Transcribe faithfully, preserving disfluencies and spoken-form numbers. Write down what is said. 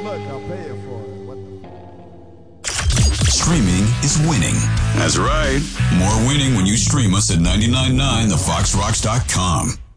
Look, I'll pay you for it. What the Streaming is winning. That's right. More winning when you stream us at nine nine nine the fox rocks dot com.